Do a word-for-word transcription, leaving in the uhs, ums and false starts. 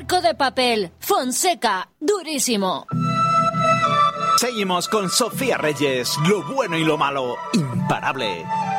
Barco de papel. Fonseca. Durísimo. Seguimos con Sofía Reyes. Lo bueno y lo malo. Imparable.